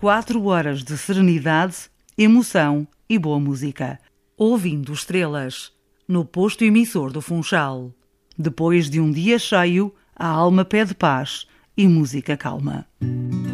4 horas de serenidade, emoção e boa música. Ouvindo estrelas, no posto emissor do Funchal. Depois de um dia cheio, a alma pede paz e música calma.